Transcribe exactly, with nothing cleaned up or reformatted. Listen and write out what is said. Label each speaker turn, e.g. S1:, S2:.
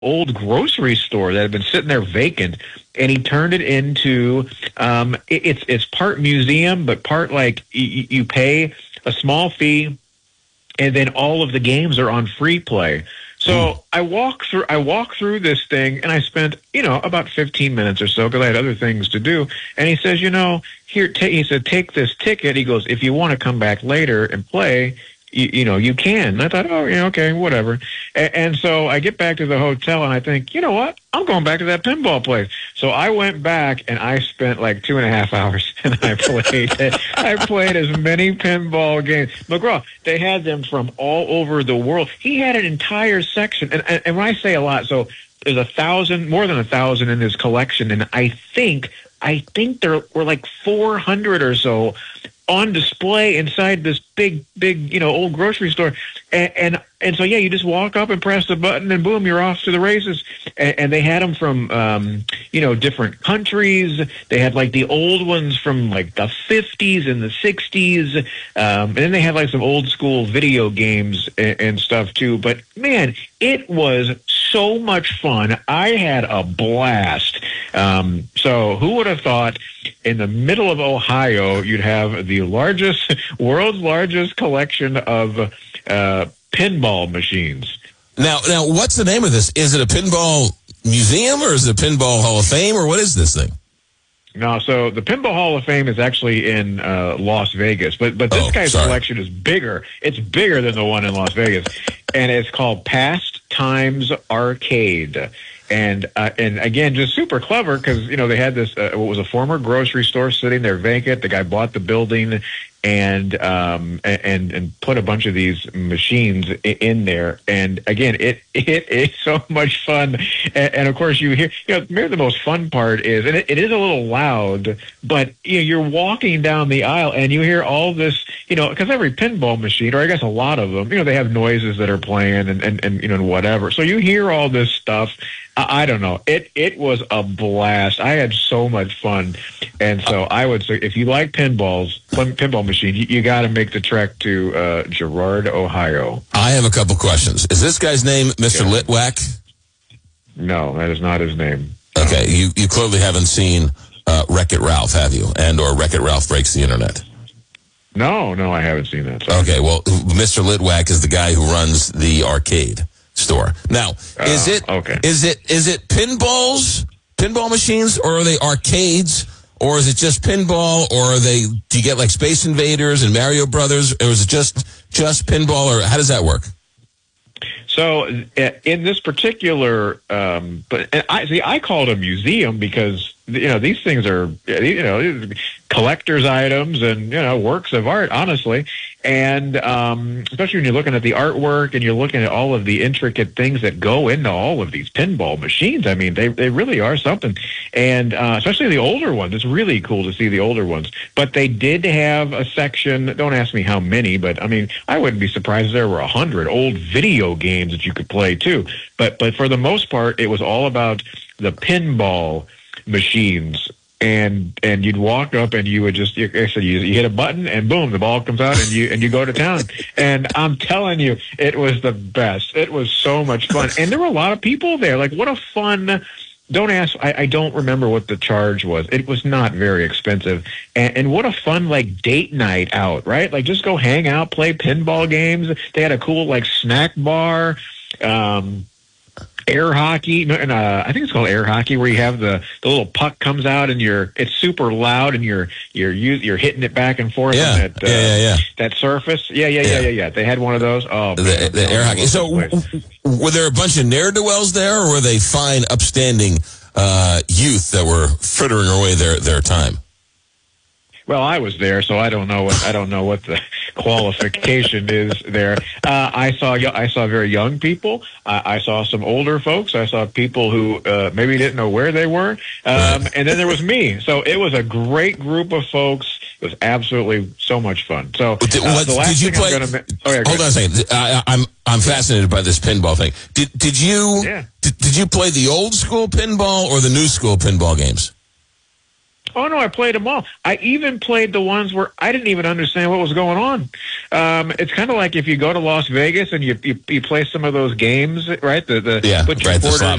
S1: old grocery store that had been sitting there vacant, and he turned it into um, it, it's it's part museum, but part like y- you pay a small fee, and then all of the games are on free play. So mm. I walk through I walk through this thing, and I spent you know about fifteen minutes or so because I had other things to do. And he says, you know, here ta-, he said, take this ticket. He goes, if you want to come back later and play, You, you know, you can. And I thought, oh, yeah, okay, whatever. And, and so I get back to the hotel, and I think, you know what? I'm going back to that pinball place. So I went back, and I spent like two and a half hours, and I played I played as many pinball games. McGraw, they had them from all over the world. He had an entire section, and, and, and when I say a lot, so there's a thousand, more than a thousand in his collection, and I think, I think there were like four hundred or so on display inside this big, big, you know, old grocery store. And, and, and so, yeah, you just walk up and press the button and boom, you're off to the races. And, and they had them from, um, you know, different countries. They had like the old ones from like the fifties and the sixties. Um, and then they had like some old school video games and, and stuff too. But man, it was so much fun. I had a blast. Um, so who would have thought in the middle of Ohio, you'd have the largest, world's largest collection of uh, pinball machines.
S2: Now, now, what's the name of this? Is it a pinball museum or is it a pinball Hall of Fame or what is this thing?
S1: No, so the Pinball Hall of Fame is actually in uh, Las Vegas, but but this
S2: oh,
S1: guy's
S2: sorry.
S1: collection is bigger. It's bigger than the one in Las Vegas, and it's called Past Times Arcade. And uh, and again, just super clever because you know they had this uh, what was a former grocery store sitting there vacant. The guy bought the building and um and and put a bunch of these machines in there. And again, it it is so much fun. And, and of course, you hear you know maybe the most fun part is, and it, it is a little loud, but you know you're walking down the aisle and you hear all this. You know, because every pinball machine, or I guess a lot of them, you know, they have noises that are playing and, and, and you know, whatever. So you hear all this stuff. I, I don't know. It it was a blast. I had so much fun. And so I would say if you like pinballs, pinball machines, you, you got to make the trek to uh, Girard, Ohio.
S2: I have a couple questions. Is this guy's name Mister Yeah. Litwack?
S1: No, that is not his name.
S2: Okay, you, you clearly haven't seen uh, Wreck-It Ralph, have you? And or Wreck-It Ralph Breaks the Internet?
S1: No, no, I haven't seen that. Sorry.
S2: Okay, well, Mister Litwack is the guy who runs the arcade store. Now, is
S1: uh,
S2: it
S1: okay.
S2: is it is it pinballs, pinball machines, or are they arcades, or is it just pinball, or are they? Do you get like Space Invaders and Mario Brothers, or is it just just pinball, or how does that work?
S1: So in this particular, um, but I see, I call it a museum because you know these things are you know collector's items and you know works of art, honestly, and um, especially when you're looking at the artwork and you're looking at all of the intricate things that go into all of these pinball machines. I mean, they they really are something, and uh, especially the older ones. It's really cool to see the older ones. But they did have a section. Don't ask me how many, but I mean, I wouldn't be surprised if there were a hundred old video games that you could play too. But but for the most part, it was all about the pinball machines. And and you'd walk up and you would just you, you, you hit a button and boom, the ball comes out and you and you go to town. And I'm telling you, it was the best. It was so much fun, and there were a lot of people there. Like, what a fun! Don't ask. I, I don't remember what the charge was. It was not very expensive, and, and what a fun like date night out, right? Like, just go hang out, play pinball games. They had a cool like snack bar. Um, Air hockey, and uh, I think it's called air hockey, where you have the, the little puck comes out and you're it's super loud and you're you're you're hitting it back and forth
S2: yeah.
S1: on that uh,
S2: yeah, yeah, yeah.
S1: that surface. Yeah, yeah, yeah,
S2: yeah,
S1: yeah, yeah. They had one of those. Oh,
S2: the,
S1: man,
S2: the air hockey. So, w- were there a bunch of ne'er-do-wells there, or were they fine, upstanding uh, youth that were frittering away their their time?
S1: Well, I was there, so I don't know what I don't know what the qualification is there. Uh, I saw I saw very young people. I, I saw some older folks. I saw people who uh, maybe didn't know where they were, um, and then there was me. So it was a great group of folks. It was absolutely so much fun. So uh,
S2: did, what,
S1: the last
S2: did you
S1: thing
S2: play?
S1: I'm gonna, oh, yeah,
S2: hold on a second. I, I'm I'm fascinated by this pinball thing. Did did you
S1: yeah.
S2: did, did you play the old school pinball or the new school pinball games?
S1: Oh, no, I played them all. I even played the ones where I didn't even understand what was going on. Um, it's kind of like if you go to Las Vegas and you, you you play some of those games, right? The, the
S2: Yeah,
S1: put your
S2: right, the
S1: quarters
S2: slot